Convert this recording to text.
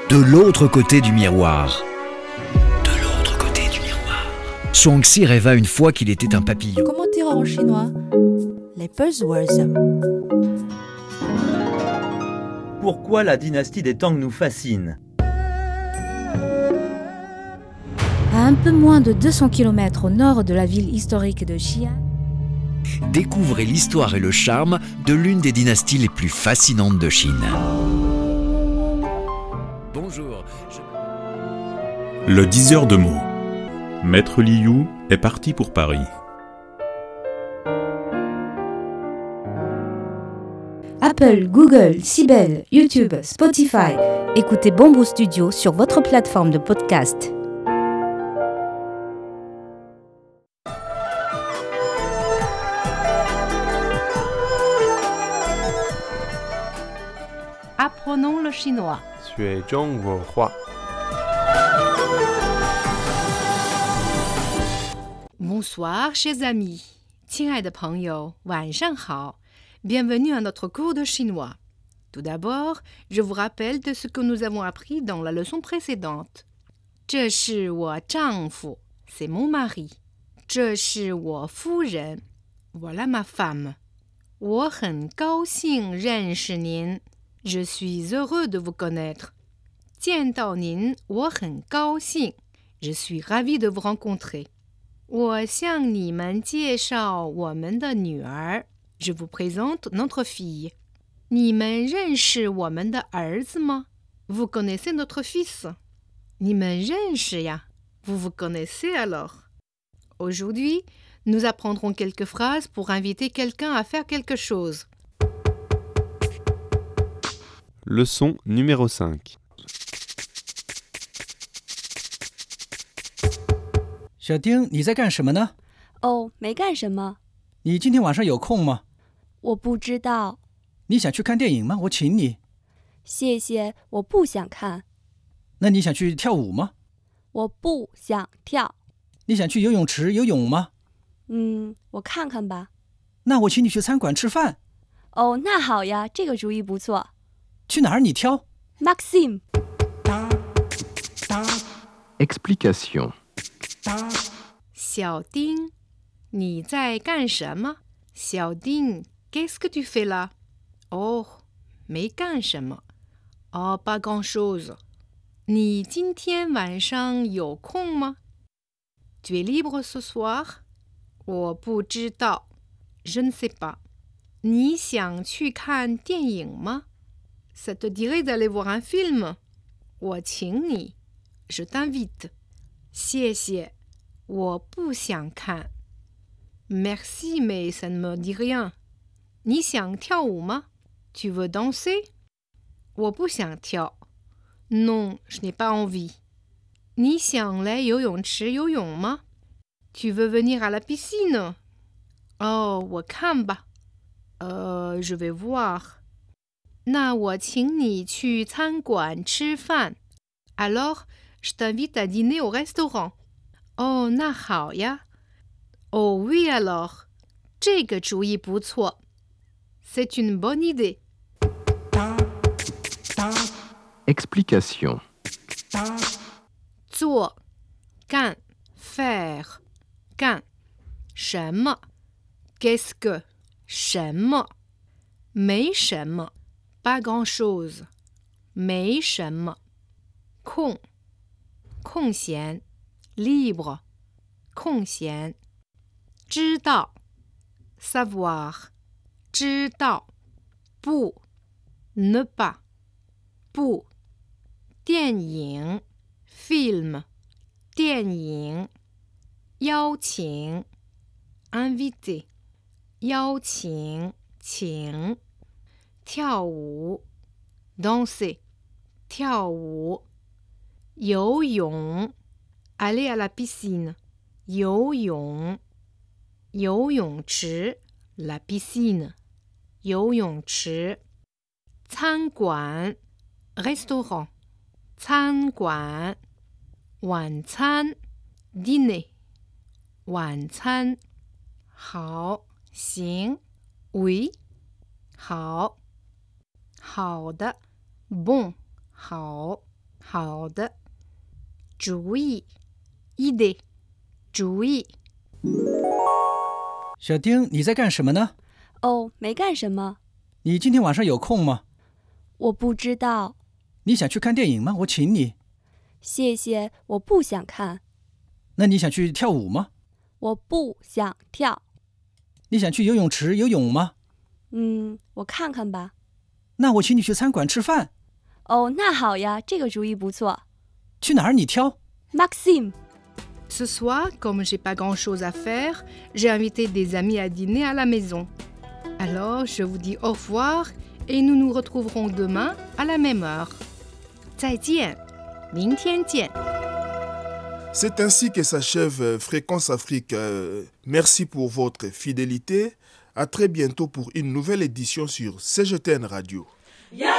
De l'autre côté du miroir. De l'autre côté du miroir. Shuangxi rêva une fois qu'il était un papillon. Comment dire en chinois? Les buzzwords. Pourquoi la dynastie des Tang nous fascine? À un peu moins de 200 km au nord de la ville historique de Xi'an, Découvrez l'histoire et le charme de l'une des dynasties les plus fascinantes de Chine. Bonjour. Le diseur de mots. Maître Liu est parti pour Paris. Apple, Google, Sibel, YouTube, Spotify. Écoutez Bamboo Studio sur votre plateforme de podcast. Apprenons le chinois. 学中文化 Bonsoir, chers amis. 亲爱的朋友，晚上好。Bienvenue à notre cours de chinois. Tout d'abord, je vous rappelle de ce que nous avons appris dans la leçon précédente. 这是我丈夫 c'est mon mari. 这是我夫人 voilà ma femme. 我很高兴认识您 Je suis heureux de vous connaître. 见到您，我很高兴 Je suis ravi de vous rencontrer. 我向你们介绍我们的女儿 Je vous présente notre fille. 你们认识我们的儿子吗 Vous connaissez notre fils. 你们认识呀 Vous vous connaissez alors. Aujourd'hui, nous apprendrons quelques phrases pour inviter quelqu'un à faire quelque chose. Leçon numéro 5. 小丁，你在干什么呢？ 哦，没干什么。 你今天晚上有空吗？ 我不知道。 你想去看电影吗？我请你。 谢谢，我不想看。 那你想去跳舞吗？ 我不想跳。 你想去游泳池游泳吗？ 我看看吧。 那我请你去餐馆吃饭。 哦，那好呀，这个主意不错。 去哪儿你挑。 Maxime. Explication. 小丁，你在干什么？小丁 qu'est-ce que tu fais là? Oh, 没干什么。Oh, pas grand-chose. 你今天晚上有空吗？ Tu es libre ce soir? 我不知道。Je ne sais pas. 你想去看电影吗？ Ça te dirait d'aller voir un film? 我请你。Je t'invite. 谢谢，我不想看。Merci, mais ça ne me dit rien. 你想跳舞吗 Tu veux danser? 我不想跳。Non, je n'ai pas envie. 你想来游泳池游泳吗 Tu veux venir à la piscine? 哦，我看吧。Je vais voir. 那我请你去餐馆吃饭。Alors, je t'invite à dîner au restaurant. 哦，那好呀。Oh oui alors. 这个主意不错。C'est une bonne idée. Explication. 做，干 faire 干什么 Qu'est-ce que 什么没什么 Pas grand-chose 没什么空空闲 libre 空闲知道 savoir 知道不 ne pas 不电影 film 电影邀请 invité 邀请请跳舞 danser 跳舞游泳 aller à la piscine 游泳游泳池 la piscine 游泳池餐馆 restaurant 餐馆晚餐 dîner 晚餐好行 oui 好好的 bon 好好的。主意 idée 主意。 小丁，你在干什么呢？ 哦，没干什么。 你今天晚上有空吗？ 我不知道。 你想去看电影吗？我请你。 谢谢，我不想看。 那你想去跳舞吗？ 我不想跳。 你想去游泳池游泳吗？ 我看看吧。 那我请你去餐馆吃饭。 哦，那好呀，这个主意不错。 去哪儿你挑。 Maxime. Ce soir, comme j'ai pas grand-chose à faire, j'ai invité des amis à dîner à la maison. Alors, je vous dis au revoir et nous nous retrouverons demain à la même heure. 再见，明天见。 C'est ainsi que s'achève Fréquence Afrique. Merci pour votre fidélité. À très bientôt pour une nouvelle édition sur CGTN Radio.